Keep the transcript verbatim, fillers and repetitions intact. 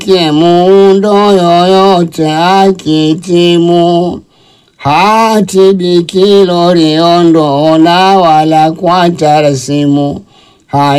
Kie muundo yoyote akitimu, hatibiki loriondo na wala kwa tarasimu.